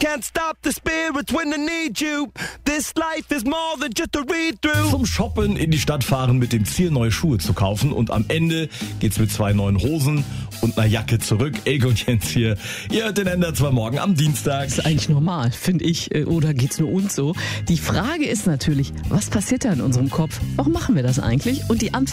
Can't stop the spirits when they need you. This life is more than just a read-through. Zum Shoppen in die Stadt fahren mit dem Ziel, neue Schuhe zu kaufen. Und am Ende geht's mit 2 neuen Hosen und einer Jacke zurück. Elke und Jens hier. Ihr hört den Ender zwar morgen am Dienstag. Das ist eigentlich normal, finde ich. Oder geht's nur uns so? Die Frage ist natürlich, was passiert da in unserem Kopf? Warum machen wir das eigentlich? Und die Antwort